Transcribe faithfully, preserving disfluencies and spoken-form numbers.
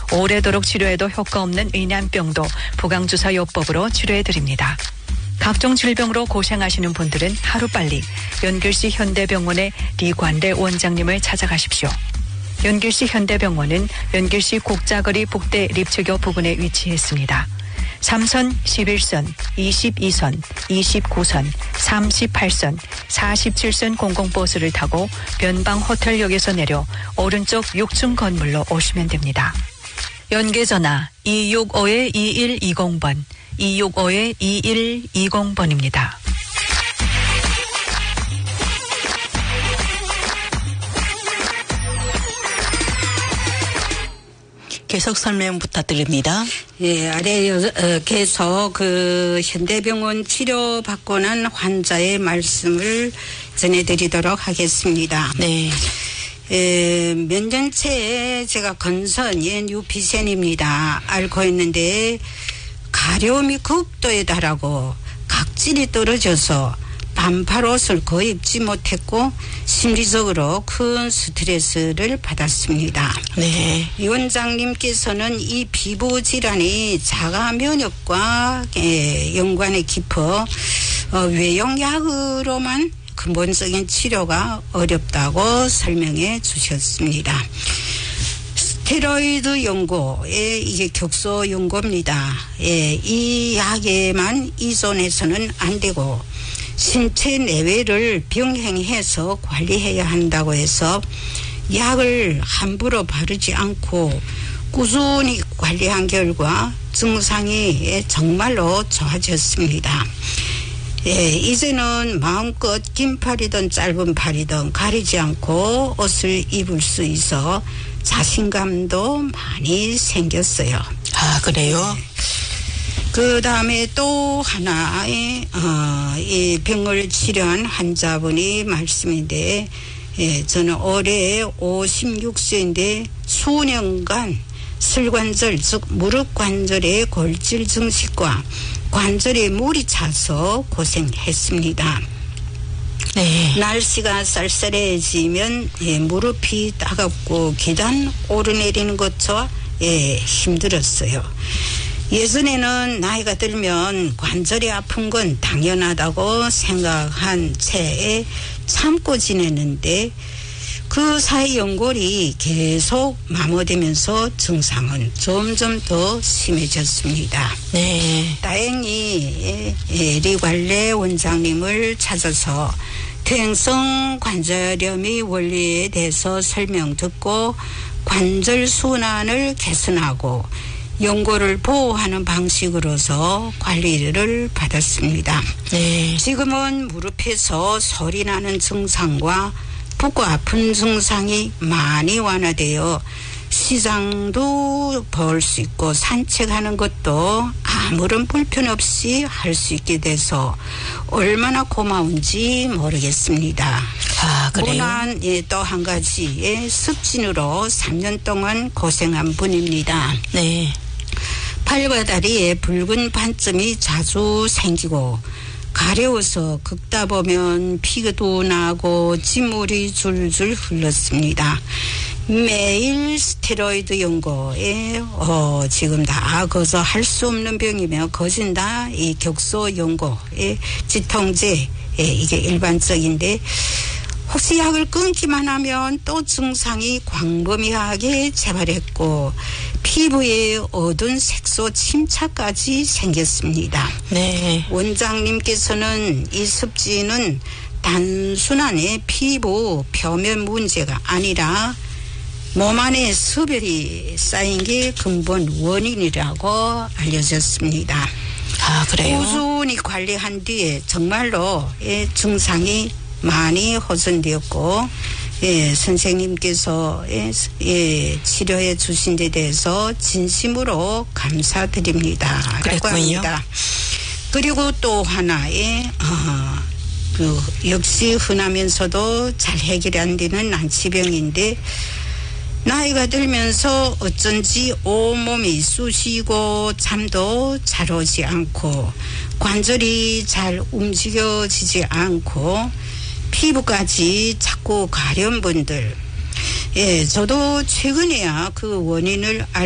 오래도록 치료해도 효과 없는 의난병도 부강주사요법으로 치료해드립니다. 각종 질병으로 고생하시는 분들은 하루빨리 연길시 현대병원의 리관래 원장님을 찾아가십시오. 연길시 현대병원은 연길시 국자거리 북대 립츠교 부근에 위치했습니다. 삼선, 십일선, 이십이선, 이십구선, 삼십팔선, 사십칠선 공공버스를 타고 변방호텔역에서 내려 오른쪽 육 층 건물로 오시면 됩니다. 연계전화 이육오 이일이공번, 이육오 이일이공번입니다. 계속 설명 부탁드립니다. 예, 아래 어, 계속 그 현대병원 치료받고 난 환자의 말씀을 전해드리도록 하겠습니다. 네. 예, 몇 년째 제가 건선의 뉴피센입니다. 앓고 있는데 가려움이 극도에 달하고 각질이 떨어져서 반팔 옷을 거의 입지 못했고 심리적으로 큰 스트레스를 받았습니다. 네. 이 원장님께서는 이 피부 질환이 자가 면역과 연관이 깊어 외용약으로만 근본적인 치료가 어렵다고 설명해 주셨습니다. 스테로이드 연고에 이게 격소 연고입니다. 예, 이 약에만依存해서는 안 되고 신체 내외를 병행해서 관리해야 한다고 해서 약을 함부로 바르지 않고 꾸준히 관리한 결과 증상이 정말로 좋아졌습니다. 예, 이제는 마음껏 긴 팔이든 짧은 팔이든 가리지 않고 옷을 입을 수 있어 자신감도 많이 생겼어요. 아, 그래요? 네. 그 다음에 또 하나의 어, 이 병을 치료한 환자분이 말씀인데, 예, 저는 올해 오십육 세인데 수년간 슬관절 즉 무릎 관절의 골질 증식과 관절에 물이 차서 고생했습니다. 네. 날씨가 쌀쌀해지면 예, 무릎이 따갑고 계단 오르내리는 것조차 예, 힘들었어요. 예전에는 나이가 들면 관절이 아픈 건 당연하다고 생각한 채에 참고 지냈는데 그 사이 연골이 계속 마모되면서 증상은 점점 더 심해졌습니다. 네. 다행히 리관래 원장님을 찾아서 퇴행성 관절염의 원리에 대해서 설명 듣고 관절 순환을 개선하고 연골을 보호하는 방식으로서 관리를 받았습니다. 네. 지금은 무릎에서 소리 나는 증상과 붓고 아픈 증상이 많이 완화되어 시장도 볼 수 있고 산책하는 것도 아무런 불편 없이 할 수 있게 돼서 얼마나 고마운지 모르겠습니다. 아, 그래요? 무난 예, 또 한 가지의 습진으로 삼 년 동안 고생한 분입니다. 네. 팔과 다리에 붉은 반점이 자주 생기고 가려워서 긁다 보면 피도 나고 진물이 줄줄 흘렀습니다. 매일 스테로이드 연고에 어, 지금 다 거저 할 수 없는 병이며 거진다 이 격소 연고에 지통제 예, 이게 일반적인데 혹시 약을 끊기만 하면 또 증상이 광범위하게 재발했고 피부에 어두운 색소 침착까지 생겼습니다. 네. 원장님께서는 이 습진은 단순한 피부 표면 문제가 아니라 몸 안에 습열이 쌓인 게 근본 원인이라고 알려졌습니다. 아, 그래요? 꾸준히 관리한 뒤에 정말로 증상이 많이 호전되었고 예, 선생님께서 예, 예, 치료해 주신 데 대해서 진심으로 감사드립니다. 그랬군요. 그리고 또 하나의 어, 그 역시 흔하면서도 잘 해결이 안 되는 난치병인데 나이가 들면서 어쩐지 온몸이 쑤시고 잠도 잘 오지 않고 관절이 잘 움직여지지 않고 피부까지 자꾸 가려운 분들, 예, 저도 최근에야 그 원인을 알